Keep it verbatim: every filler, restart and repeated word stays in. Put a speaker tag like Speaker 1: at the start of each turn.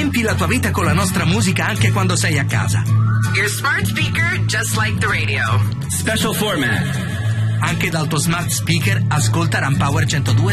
Speaker 1: Riempi la tua vita con la nostra musica anche quando sei a casa.
Speaker 2: Your smart speaker, just like the radio.
Speaker 3: Special format.
Speaker 1: Anche dal tuo smart speaker ascolta Ram Power centodue